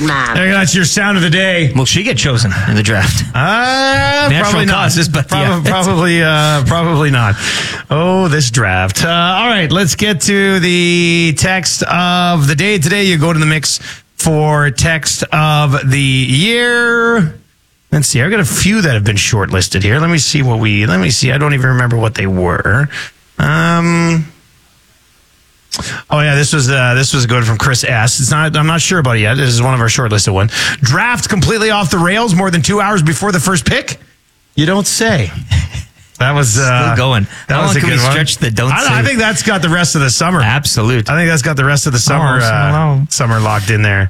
man. There, that's your sound of the day. Will she get chosen in the draft? Probably not. Causes, but probably not. Oh, this draft. All right, let's get to the text of the day. Today, you go to the mix for text of the year. Let's see. I've got a few that have been shortlisted here. Let me see. I don't even remember what they were. Oh yeah, this was good from Chris S. I'm not sure about it yet. This is one of our shortlisted ones. Draft completely off the rails more than 2 hours before the first pick. You don't say. That was still going. That was a good one. Stretch the don't say. I think that's got the rest of the summer. Absolute. I think that's got the rest of the summer summer locked in there.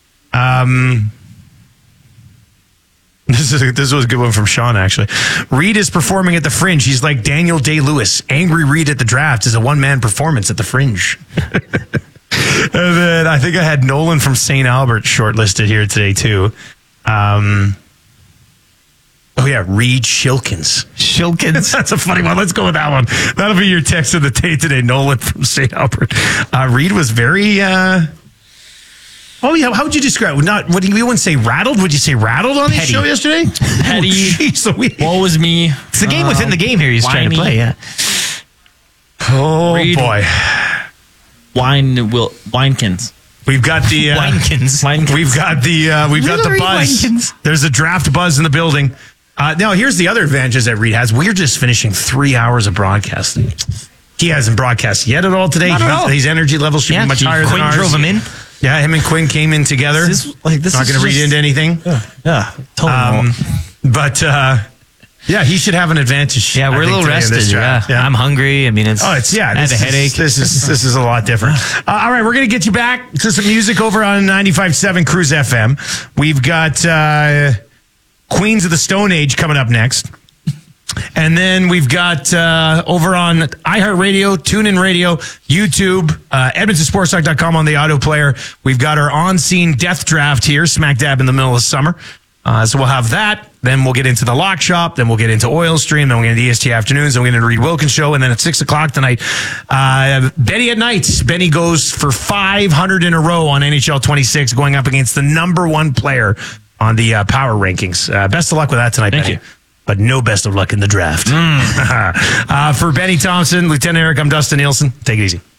This was a good one from Sean, actually. Reed is performing at the Fringe. He's like Daniel Day-Lewis. Angry Reed at the draft is a one-man performance at the Fringe. And then I think I had Nolan from St. Albert shortlisted here today, too. Oh, yeah, Reed Shilkins. Shilkins. That's a funny one. Let's go with that one. That'll be your text of the day today, Nolan from St. Albert. Reed was very... Oh yeah, how would you describe it? You wouldn't say rattled? Would you say rattled on the show yesterday? Petty. What was me? It's the game within the game here he's trying to play, yeah. Oh Reed. boy. Winekins. We've got the Winekins. We've got the buzz. Winekins. There's a draft buzz in the building. Now here's the other advantages that Reed has. We're just finishing 3 hours of broadcasting. He hasn't broadcast yet at all today. Not at all. His energy levels should be much higher than ours. Quinn drove him in. Yeah, him and Quinn came in together. This Not going to read into anything. Yeah, totally. Yeah, he should have an advantage. Yeah, we're a little rested. Yeah. I'm hungry. I mean, I have a headache. This is a lot different. All right, we're going to get you back to some music over on 95.7 Cruise FM. We've got Queens of the Stone Age coming up next. And then we've got over on iHeartRadio, TuneIn Radio, YouTube, EdmontonSportsTalk.com on the auto player. We've got our on-scene death draft here, smack dab in the middle of summer. So we'll have that. Then we'll get into the Lock Shop. Then we'll get into Oil Stream. Then we'll get into EST Afternoons. Then we'll get into Reed Wilkins Show. And then at 6 o'clock tonight, Benny at Nights. Benny goes for 500 in a row on NHL 26, going up against the number one player on the power rankings. Best of luck with that tonight, Thank Benny. you. But no best of luck in the draft. For Benny Thompson, Lieutenant Eric, I'm Dustin Nielsen. Take it easy.